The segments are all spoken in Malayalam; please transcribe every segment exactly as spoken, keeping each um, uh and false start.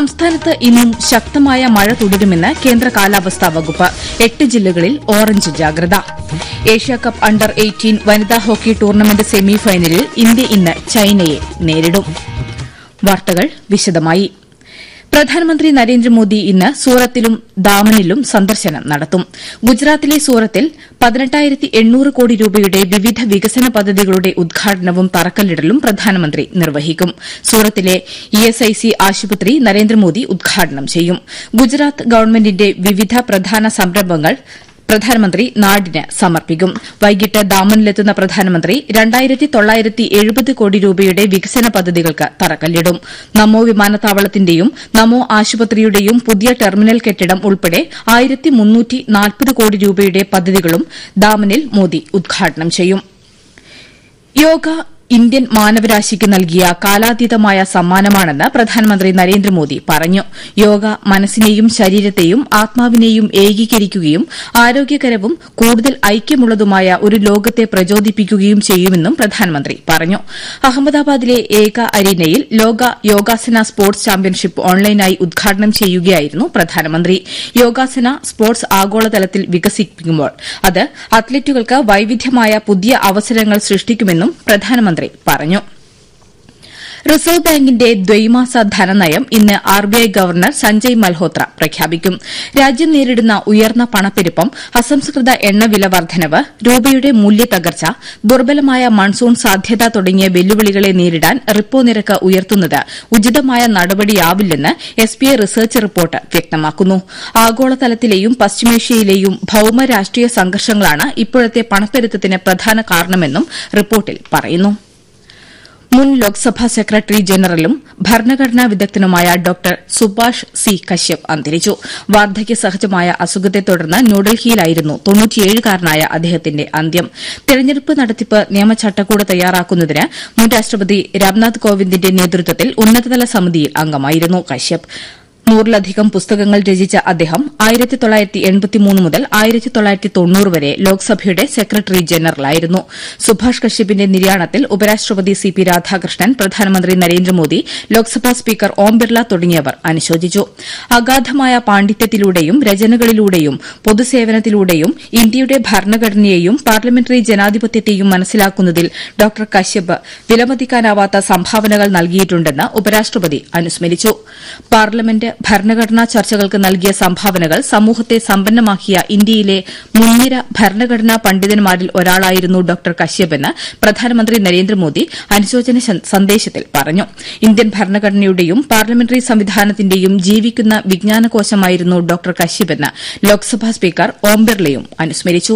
സംസ്ഥാനത്ത് ഇന്നും ശക്തമായ മഴ തുടരുമെന്ന് കേന്ദ്ര കാലാവസ്ഥാ വകുപ്പ്. എട്ട് ജില്ലകളിൽ ഓറഞ്ച് ജാഗ്രത. ഏഷ്യാകപ്പ് അണ്ടർ എയ്റ്റീൻ വനിതാ ഹോക്കി ടൂർണമെന്റ് സെമിഫൈനലിൽ ഇന്ത്യ ഇന്ന് ചൈനയെ നേരിടും. വാർത്തകൾ വിശദമായി. പ്രധാനമന്ത്രി നരേന്ദ്രമോദി ഇന്ന് സൂറത്തിലും ദാമനിലും സന്ദർശനം നടത്തും. ഗുജറാത്തിലെ സൂറത്തിൽ പതിനെട്ടായിരത്തി എണ്ണൂറ് കോടി രൂപയുടെ വിവിധ വികസന പദ്ധതികളുടെ ഉദ്ഘാടനവും തറക്കല്ലിടലും പ്രധാനമന്ത്രി നിർവഹിക്കും. സൂറത്തിലെ ഇഎസ്ഐസി ആശുപത്രി നരേന്ദ്രമോദി ഉദ്ഘാടനം ചെയ്യും. ഗുജറാത്ത് ഗവൺമെന്റിന്റെ വിവിധ പ്രധാന സംരംഭങ്ങൾ പ്രധാനമന്ത്രി നാടിന് സമർപ്പിക്കും. വൈകിട്ട് ദാമനിലെത്തുന്ന പ്രധാനമന്ത്രി രണ്ടായിരത്തി തൊള്ളായിരത്തി എഴുപത് കോടി രൂപയുടെ വികസന പദ്ധതികൾക്ക് തറക്കല്ലിടും. നമോ വിമാനത്താവളത്തിന്റെയും നമോ ആശുപത്രിയുടെയും പുതിയ ടെർമിനൽ കെട്ടിടം ഉൾപ്പെടെ ആയിരത്തി മുന്നൂറ്റി നാൽപ്പത് കോടി രൂപയുടെ പദ്ധതികളും ദാമനിൽ മോദി ഉദ്ഘാടനം ചെയ്യും. യോഗ ഇന്ത്യൻ മാനവരാശിക്ക് നൽകിയ കാലാതീതമായ സമ്മാനമാണെന്ന് പ്രധാനമന്ത്രി നരേന്ദ്രമോദി പറഞ്ഞു. യോഗ മനസ്സിനെയും ശരീരത്തെയും ആത്മാവിനെയും ഏകീകരിക്കുകയും ആരോഗ്യകരവും കൂടുതൽ ഐക്യമുള്ളതുമായ ഒരു ലോകത്തെ പ്രചോദിപ്പിക്കുകയും ചെയ്യുമെന്നും പ്രധാനമന്ത്രി പറഞ്ഞു. അഹമ്മദാബാദിലെ ഏക അരീനയിൽ ലോക യോഗാസന സ്പോർട്സ് ചാമ്പ്യൻഷിപ്പ് ഓൺലൈനായി ഉദ്ഘാടനം ചെയ്യുകയായിരുന്നു പ്രധാനമന്ത്രി. യോഗാസന സ്പോർട്സ് ആഗോളതലത്തിൽ വികസിപ്പിക്കുമ്പോൾ അത് അത്ലറ്റുകൾക്ക് വൈവിധ്യമായ പുതിയ അവസരങ്ങൾ സൃഷ്ടിക്കുമെന്നും പ്രധാനമന്ത്രി പറഞ്ഞു. റിസർവ് ബാങ്കിന്റെ ദ്വൈമാസ ധനനയം ഇന്ന് ആർബിഐ ഗവർണർ സഞ്ജയ് മൽഹോത്ര പ്രഖ്യാപിക്കും. രാജ്യം നേരിടുന്ന ഉയർന്ന പണപ്പെരുപ്പം, അസംസ്കൃത എണ്ണവില വർദ്ധനവ്, രൂപയുടെ മൂല്യത്തകർച്ച, ദുർബലമായ മൺസൂൺ സാധ്യത തുടങ്ങിയ വെല്ലുവിളികളെ നേരിടാൻ റിപ്പോ നിരക്ക് ഉയർത്തുന്നത് ഉചിതമായ നടപടിയാവില്ലെന്ന് എസ്ബിഐ റിസർച്ച് റിപ്പോർട്ട് വ്യക്തമാക്കുന്നു. ആഗോളതലത്തിലെയും പശ്ചിമേഷ്യയിലെയും ഭൌമ രാഷ്ട്രീയ സംഘർഷങ്ങളാണ് ഇപ്പോഴത്തെ പണപ്പെരുത്തത്തിന് പ്രധാന കാരണമെന്നും റിപ്പോർട്ടിൽ പറയുന്നു. മുൻ ലോക്സഭാ സെക്രട്ടറി ജനറലും ഭരണഘടനാ വിദഗ്ധനുമായ ഡോക്ടർ സുഭാഷ് സി കശ്യപ് അന്തരിച്ചു. വാർദ്ധക്യ സഹജമായ അസുഖത്തെ തുടർന്ന് ന്യൂഡൽഹിയിലായിരുന്നു തൊണ്ണൂറ്റിയേഴുകാരനായ അദ്ദേഹത്തിന്റെ അന്ത്യം. തെരഞ്ഞെടുപ്പ് നടത്തിപ്പ് നിയമചട്ടക്കൂട് തയ്യാറാക്കുന്നതിന് മുൻ രാഷ്ട്രപതി രാംനാഥ് കോവിന്ദിന്റെ നേതൃത്വത്തിൽ ഉന്നതതല സമിതിയിൽ അംഗമായിരുന്നു കശ്യപ്. നൂറിലധികം പുസ്തകങ്ങൾ രചിച്ച അദ്ദേഹം ആയിരത്തി തൊള്ളായിരത്തി എൺപത്തിമൂന്ന് മുതൽ ആയിരത്തി തൊള്ളായിരത്തി തൊണ്ണൂറ് വരെ ലോക്സഭയുടെ സെക്രട്ടറി ജനറലായിരുന്നു. സുഭാഷ് കശ്യപിന്റെ നിര്യാണത്തിൽ ഉപരാഷ്ട്രപതി സി പി രാധാകൃഷ്ണൻ, പ്രധാനമന്ത്രി നരേന്ദ്രമോദി, ലോക്സഭാ സ്പീക്കർ ഓം ബിർള തുടങ്ങിയവർ അനുശോചിച്ചു. അഗാധമായ പാണ്ഡിത്യത്തിലൂടെയും രചനകളിലൂടെയും പൊതുസേവനത്തിലൂടെയും ഇന്ത്യയുടെ ഭരണഘടനയെയും പാർലമെന്ററി ജനാധിപത്യത്തെയും മനസ്സിലാക്കുന്നതിൽ ഡോക്ടർ കശ്യപ് വിലമതിക്കാനാവാത്ത സംഭാവനകൾ നൽകിയിട്ടുണ്ടെന്ന് ഉപരാഷ്ട്രപതി അനുസ്മരിച്ചു. പാർലമെന്റ് ഭരണഘടനാ ചർച്ചകൾക്ക് നൽകിയ സംഭാവനകൾ സമൂഹത്തെ സമ്പന്നമാക്കിയ ഇന്ത്യയിലെ മുൻനിര ഭരണഘടനാ പണ്ഡിതന്മാരിൽ ഒരാളായിരുന്നു ഡോക്ടർ കശ്യപെന്ന് പ്രധാനമന്ത്രി നരേന്ദ്രമോദി അനുശോചന സന്ദേശത്തിൽ പറഞ്ഞു. ഇന്ത്യൻ ഭരണഘടനയുടെയും പാർലമെന്ററി സംവിധാനത്തിന്റെയും ജീവിക്കുന്ന വിജ്ഞാനകോശമായിരുന്നു ഡോക്ടർ കശ്യപെന്ന് ലോക്സഭാ സ്പീക്കർ ഓം ബിർളയും അനുസ്മരിച്ചു.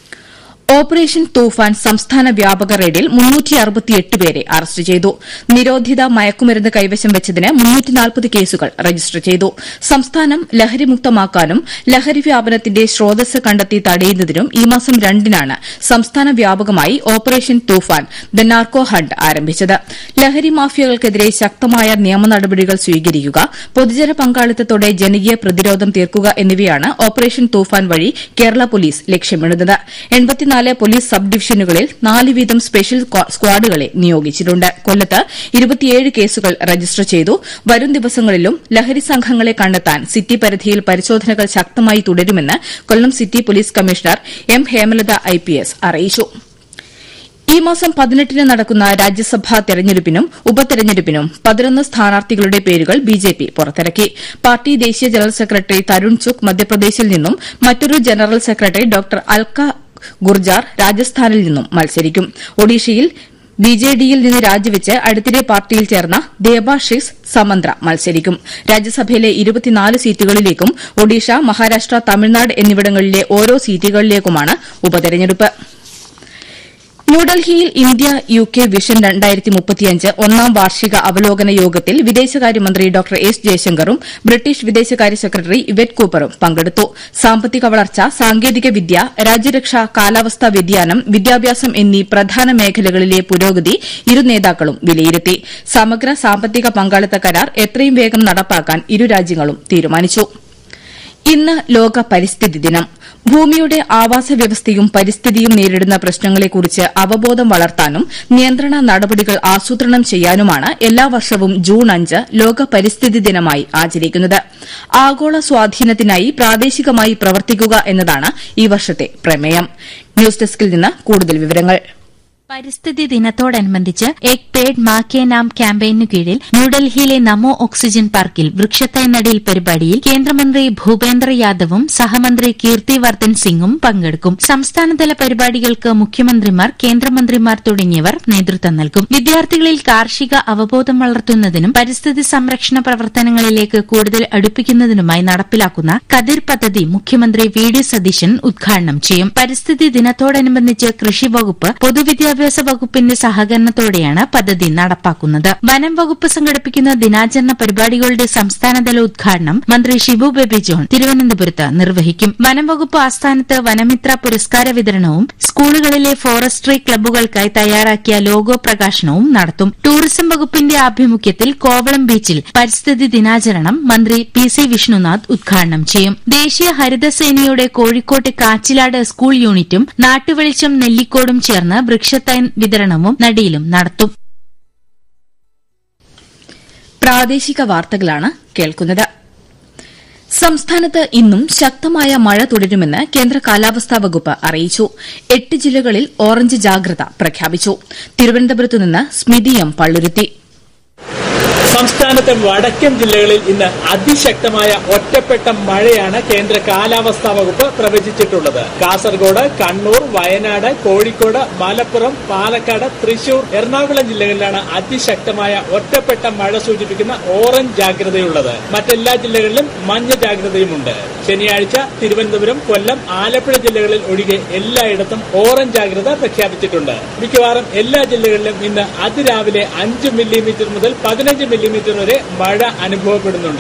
ഓപ്പറേഷൻ തൂഫാൻ സംസ്ഥാന വ്യാപക റെയ്ഡിൽ മുന്നൂറ്റി അറുപത്തിയെട്ട് പേരെ അറസ്റ്റ് ചെയ്തു. നിരോധിത മയക്കുമരുന്ന് കൈവശം വെച്ചതിന് മുന്നൂറ്റി നാൽപ്പത് കേസുകൾ രജിസ്റ്റർ ചെയ്തു. സംസ്ഥാനം ലഹരിമുക്തമാക്കാനും ലഹരി വ്യാപനത്തിന്റെ സ്രോതസ് കണ്ടെത്തി തടയുന്നതിനും ഈ മാസം രണ്ടിനാണ് സംസ്ഥാന വ്യാപകമായി operation Toofan the narco hunt ആരംഭിച്ചത്. ലഹരി മാഫിയകൾക്കെതിരെ ശക്തമായ നിയമ നടപടികൾ സ്വീകരിക്കുക, പൊതുജന പങ്കാളിത്തത്തോടെ ജനകീയ പ്രതിരോധം തീർക്കുക എന്നിവയാണ് ഓപ്പറേഷൻ തൂഫാൻ വഴി കേരള പോലീസ് ലക്ഷ്യമിടുന്നത്. എൺപത്തിനാല് പോലീസ് സബ് ഡിവിഷനുകളിൽ നാല് വീതം സ്പെഷ്യൽ സ്ക്വാഡുകളെ നിയോഗിച്ചിട്ടുണ്ട്. കൊല്ലത്ത് ഇരുപത്തിയേഴ് കേസുകൾ രജിസ്റ്റർ ചെയ്തു. വരും ദിവസങ്ങളിലും ലഹരി സംഘങ്ങളെ കണ്ടെത്താൻ സിറ്റി പരിധിയിൽ പരിശോധനകൾ ശക്തമായി തുടരുമെന്ന് കൊല്ലം city police commissioner M Hemalatha I P S അറിയിച്ചു. ഈ മാസം പതിനെട്ടിന് നടക്കുന്ന രാജ്യസഭാ തെരഞ്ഞെടുപ്പിനും ഉപതെരഞ്ഞെടുപ്പിനും പതിനൊന്ന് സ്ഥാനാർത്ഥികളുടെ പേരുകൾ ബിജെപി പുറത്തിറക്കി. പാർട്ടി ദേശീയ ജനറൽ സെക്രട്ടറി തരുൺ ചുക് മധ്യപ്രദേശിൽ നിന്നും മറ്റൊരു general secretary doctor Alka Gurjar രാജസ്ഥാനിൽ നിന്നും മത്സരിക്കും. ഒഡീഷയിൽ ബിജെഡിയിൽ നിന്ന് രാജിവെച്ച് അടുത്തിടെ പാർട്ടിയിൽ ചേർന്ന ദേബാഷിസ് സമന്ത്ര മത്സരിക്കും. രാജ്യസഭയിലെ ഇരുപത്തിനാല് സീറ്റുകളിലേക്കും ഒഡീഷ, മഹാരാഷ്ട്ര, തമിഴ്നാട് എന്നിവിടങ്ങളിലെ ഓരോ സീറ്റുകളിലേക്കുമാണ് ഉപതെരഞ്ഞെടുപ്പ്. ന്യൂഡൽഹിയിൽ ഇന്ത്യ യു കെ വിഷൻ രണ്ടായിരത്തി മുപ്പത്തിയഞ്ച് ഒന്നാം വാർഷിക അവലോകന യോഗത്തിൽ വിദേശകാര്യമന്ത്രി ഡോക്ടർ എസ് ജയശങ്കറും ബ്രിട്ടീഷ് വിദേശകാര്യ സെക്രട്ടറി ഇവറ്റ് കൂപ്പറും പങ്കെടുത്തു. സാമ്പത്തിക വളർച്ച, സാങ്കേതിക വിദ്യ, രാജ്യരക്ഷ, കാലാവസ്ഥാ വ്യതിയാനം, വിദ്യാഭ്യാസം എന്നീ പ്രധാന മേഖലകളിലെ പുരോഗതി ഇരു നേതാക്കളും വിലയിരുത്തി. സമഗ്ര സാമ്പത്തിക പങ്കാളിത്ത കരാർ എത്രയും വേഗം നടപ്പാക്കാൻ ഇരു രാജ്യങ്ങളും തീരുമാനിച്ചു. ഇന്ന് ലോക പരിസ്ഥിതി ദിനം. ഭൂമിയുടെ ആവാസ വ്യവസ്ഥയും പരിസ്ഥിതിയും നേരിടുന്ന പ്രശ്നങ്ങളെക്കുറിച്ച് അവബോധം വളർത്താനും നിയന്ത്രണ നടപടികൾ ആസൂത്രണം ചെയ്യാനുമാണ് എല്ലാ വർഷവും ജൂൺ അഞ്ച് ലോക പരിസ്ഥിതി ദിനമായി ആചരിക്കുന്നത്. ആഗോള സ്വാധീനത്തിനായി പ്രാദേശികമായി പ്രവർത്തിക്കുക എന്നതാണ് ഈ വർഷത്തെ പ്രമേയം. ന്യൂസ് ഡെസ്കിൽ നിന്ന് കൂടുതൽ വിവരങ്ങൾ. പരിസ്ഥിതി ദിനത്തോടനുബന്ധിച്ച് ഏക് പേഡ് മാ കെ നാം ക്യാമ്പയിനു കീഴിൽ ന്യൂഡൽഹിയിലെ നമോ ഓക്സിജൻ പാർക്കിൽ വൃക്ഷത്തൈ നടീൽ പരിപാടിയിൽ കേന്ദ്രമന്ത്രി ഭൂപേന്ദ്ര യാദവും സഹമന്ത്രി കീർത്തി വർദ്ധൻ സിംഗും പങ്കെടുക്കും. സംസ്ഥാനതല പരിപാടികൾക്ക് മുഖ്യമന്ത്രിമാർ, കേന്ദ്രമന്ത്രിമാർ തുടങ്ങിയവർ നേതൃത്വം നൽകും. വിദ്യാർത്ഥികളിൽ കാർഷിക അവബോധം വളർത്തുന്നതിനും പരിസ്ഥിതി സംരക്ഷണ പ്രവർത്തനങ്ങളിലേക്ക് കൂടുതൽ അടുപ്പിക്കുന്നതിനുമായി നടപ്പിലാക്കുന്ന കതിർ പദ്ധതി മുഖ്യമന്ത്രി വി ഡി സതീശൻ ഉദ്ഘാടനം ചെയ്യും. പരിസ്ഥിതി ദിനത്തോടനുബന്ധിച്ച് കൃഷി വകുപ്പ്, പൊതുവിദ്യാഭ്യാസ വിദ്യാഭ്യാസ വകുപ്പിന്റെ സഹകരണത്തോടെയാണ് പദ്ധതി നടപ്പാക്കുന്നത്. വനം വകുപ്പ് സംഘടിപ്പിക്കുന്ന ദിനാചരണ പരിപാടികളുടെ സംസ്ഥാനതല ഉദ്ഘാടനം മന്ത്രി ഷിബു ബേബി ജോൺ തിരുവനന്തപുരത്ത് നിർവഹിക്കും. വനം വകുപ്പ് ആസ്ഥാനത്ത് വനമിത്ര പുരസ്കാര വിതരണവും സ്കൂളുകളിലെ ഫോറസ്ട്രി ക്ലബ്ബുകൾക്കായി തയ്യാറാക്കിയ ലോഗോ പ്രകാശനവും നടത്തും. ടൂറിസം വകുപ്പിന്റെ ആഭിമുഖ്യത്തിൽ കോവളം ബീച്ചിൽ പരിസ്ഥിതി ദിനാചരണം മന്ത്രി പി സി വിഷ്ണുനാഥ് ഉദ്ഘാടനം ചെയ്യും. ദേശീയ ഹരിതസേനയുടെ കോഴിക്കോട്ടെ കാച്ചിലാട് സ്കൂൾ യൂണിറ്റും നാട്ടുവെളിച്ചം നെല്ലിക്കോടും ചേർന്ന് വൃക്ഷ വിതരണവും നടീലും നടത്തും. പ്രാദേശിക വാർത്തകളാണ് കേൾക്കുന്നത്. സംസ്ഥാനത്ത് ഇന്നും ശക്തമായ മഴ തുടരുമെന്ന് കേന്ദ്ര കാലാവസ്ഥാ വകുപ്പ് അറിയിച്ചു. എട്ട് ജില്ലകളിൽ ഓറഞ്ച് ജാഗ്രത പ്രഖ്യാപിച്ചു. തിരുവനന്തപുരത്തുനിന്ന് സ്മിതി എം പള്ളുരുത്തി. സംസ്ഥാനത്തെ വടക്കൻ ജില്ലകളിൽ ഇന്ന് അതിശക്തമായ ഒറ്റപ്പെട്ട മഴയാണ് കേന്ദ്ര കാലാവസ്ഥാ വകുപ്പ് പ്രവചിച്ചിട്ടുള്ളത്. കാസർഗോഡ്, കണ്ണൂർ, വയനാട്, കോഴിക്കോട്, മലപ്പുറം, പാലക്കാട്, തൃശൂർ, എറണാകുളം ജില്ലകളിലാണ് അതിശക്തമായ ഒറ്റപ്പെട്ട മഴ സൂചിപ്പിക്കുന്ന ഓറഞ്ച് ജാഗ്രതയുള്ളത്. മറ്റെല്ലാ ജില്ലകളിലും മഞ്ഞ ജാഗ്രതയുമുണ്ട്. ശനിയാഴ്ച തിരുവനന്തപുരം, കൊല്ലം, ആലപ്പുഴ ജില്ലകളിൽ ഒഴികെ എല്ലായിടത്തും ഓറഞ്ച് ജാഗ്രത പ്രഖ്യാപിച്ചിട്ടുണ്ട്. മിക്കവാറും എല്ലാ ജില്ലകളിലും ഇന്ന് അതിരാവിലെ അഞ്ച് മില്ലിമീറ്റർ മുതൽ പതിനഞ്ച് മില്ലിമീറ്റർ വരെ മഴ അനുഭവപ്പെടുന്നുണ്ട്.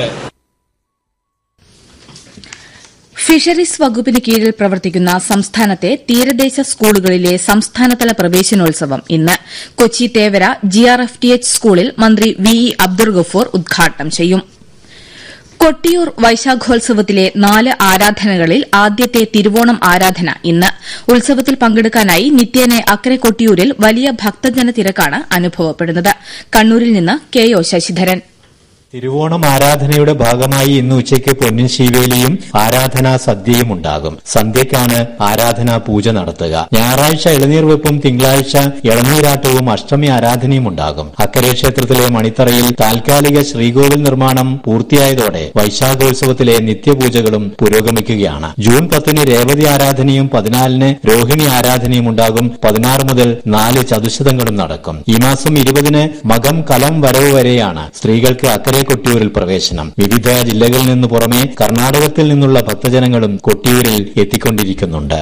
ഫിഷറീസ് വകുപ്പിന് കീഴിൽ പ്രവർത്തിക്കുന്ന സംസ്ഥാനത്തെ തീരദേശ സ്കൂളുകളിലെ സംസ്ഥാനതല പ്രവേശനോത്സവം ഇന്ന് Kochi Thevara G R F T H സ്കൂളിൽ മന്ത്രി വി ഇ അബ്ദുൾ ഗഫൂർ ഉദ്ഘാടനം ചെയ്യും. കൊട്ടിയൂർ വൈശാഖോത്സവത്തിലെ നാല് ആരാധനകളിൽ ആദ്യത്തെ തിരുവോണം ആരാധന ഇന്ന്. ഉത്സവത്തിൽ പങ്കെടുക്കാനായി നിത്യേന അക്കരെ കൊട്ടിയൂരിൽ വലിയ ഭക്തജന തിരക്കാണ് അനുഭവപ്പെടുന്നത്. കണ്ണൂരിൽ നിന്ന് കെ ഒ ശശിധരൻ. തിരുവോണം ആരാധനയുടെ ഭാഗമായി ഇന്ന് ഉച്ചയ്ക്ക് പൊന്നിൻ ശീവേലിയും ആരാധനാ സദ്യയും ഉണ്ടാകും. സന്ധ്യയ്ക്കാണ് ആരാധനാ പൂജ നടത്തുക. ഞായറാഴ്ച ഇളനീർ വെപ്പും തിങ്കളാഴ്ച ഇളനീരാട്ടവും അഷ്ടമി ആരാധനയും ഉണ്ടാകും. അക്കരെ ക്ഷേത്രത്തിലെ മണിത്തറയിൽ താൽക്കാലിക ശ്രീകോവിൽ നിർമ്മാണം പൂർത്തിയായതോടെ വൈശാഖോത്സവത്തിലെ നിത്യപൂജകളും പുരോഗമിക്കുകയാണ്. ജൂൺ പത്തിന് രേവതി ആരാധനയും പതിനാലിന് രോഹിണി ആരാധനയും ഉണ്ടാകും. പതിനാറ് മുതൽ നാല് ചതുശതങ്ങളും നടക്കും. ഈ മാസം ഇരുപതിന് മകം കലം വരവ് വരെയാണ് സ്ത്രീകൾക്ക് അക്കരെ കൊട്ടിയൂരിൽ പ്രവേശനം. വിവിധ ജില്ലകളിൽ നിന്ന് പുറമെ കർണാടകത്തിൽ നിന്നുള്ള ഭക്തജനങ്ങളും കൊട്ടിയൂരിൽ എത്തിക്കൊണ്ടിരിക്കുന്നുണ്ട്.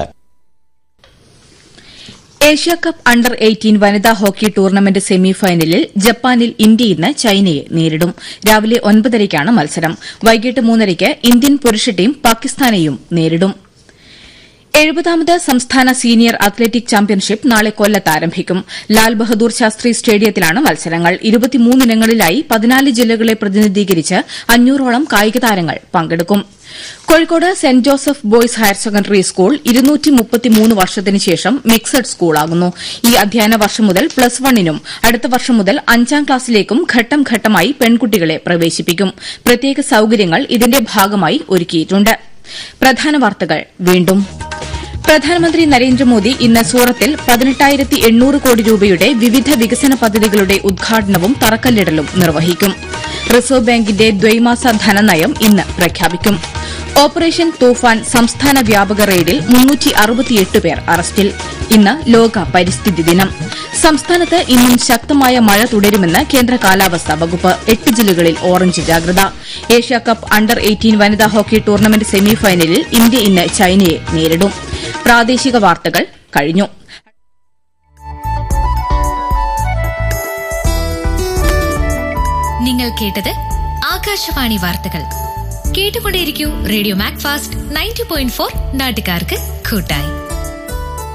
ഏഷ്യാകപ്പ് അണ്ടർ എയ്റ്റീൻ വനിതാ ഹോക്കി ടൂർണമെന്റ് സെമിഫൈനലിൽ ജപ്പാനിൽ ഇന്ത്യ ഇന്ന് ചൈനയെ നേരിടും. രാവിലെ ഒൻപതരയ്ക്കാണ് മത്സരം. വൈകിട്ട് മൂന്നരയ്ക്ക് ഇന്ത്യൻ പുരുഷ ടീം പാകിസ്ഥാനെയും നേരിടും. എഴുപതാമത് സംസ്ഥാന സീനിയർ അത്ലറ്റിക് ചാമ്പ്യൻഷിപ്പ് നാളെ കൊല്ലത്ത് ആരംഭിക്കും. ലാൽ ബഹദൂർ ശാസ്ത്രി സ്റ്റേഡിയത്തിലാണ് മത്സരങ്ങൾ. ഇരുപത്തിമൂന്ന് ഇനങ്ങളിലായി പതിനാല് ജില്ലകളെ പ്രതിനിധീകരിച്ച് അഞ്ഞൂറോളം കായിക താരങ്ങൾ പങ്കെടുക്കും. Kozhikode saint Joseph boys higher secondary school ഇരുന്നൂറ്റി മുപ്പത്തിമൂന്ന് വർഷത്തിന് ശേഷം മിക്സഡ് സ്കൂളാകുന്നു. ഈ അധ്യയന വർഷം മുതൽ പ്ലസ് വണ്ണിനും അടുത്ത വർഷം മുതൽ അഞ്ചാം ക്ലാസ്സിലേക്കും ഘട്ടം ഘട്ടമായി പെൺകുട്ടികളെ പ്രവേശിപ്പിക്കും. പ്രത്യേക സൌകര്യങ്ങൾ ഇതിന്റെ ഭാഗമായി ഒരുക്കിയിട്ടുണ്ട്. പ്രധാന വാർത്തകൾ വീണ്ടും. പ്രധാനമന്ത്രി നരേന്ദ്രമോദി ഇന്ന് സൂറത്തിൽ പതിനെട്ടായിരത്തി എണ്ണൂറ് കോടി രൂപയുടെ വിവിധ വികസന പദ്ധതികളുടെ ഉദ്ഘാടനവും തറക്കല്ലിടലും നിർവഹിക്കും. റിസർവ് ബാങ്കിന്റെ ദ്വൈമാസ ധനനയം ഇന്ന് പ്രഖ്യാപിക്കും. ഓപ്പറേഷൻ തൂഫാൻ സംസ്ഥാന വ്യാപക റെയ്ഡിൽ മുന്നൂറ്റി അറുപത്തിയെട്ട് പേർ അറസ്റ്റിൽ. ഇന്ന് ലോക പരിസ്ഥിതി ദിനം. സംസ്ഥാനത്ത് ഇന്നും ശക്തമായ മഴ തുടരുമെന്ന് കേന്ദ്ര കാലാവസ്ഥാ വകുപ്പ്. എട്ട് ജില്ലകളിൽ ഓറഞ്ച് ജാഗ്രത. ഏഷ്യാകപ്പ് അണ്ടർ എയ്റ്റീൻ വനിതാ ഹോക്കി ടൂർണമെന്റ് സെമിഫൈനലിൽ ഇന്ത്യ ഇന്ന് ചൈനയെ നേരിടും. പ്രാദേശിക വാർത്തകൾ കഴിഞ്ഞു. നിങ്ങൾ കേട്ടത് ആകാശവാണി വാർത്തകൾ. കേട്ടുകൊണ്ടേയിരിക്കൂ radio Mac fast ninety point four നാട്ടുകാർക്ക് കൂട്ടായി.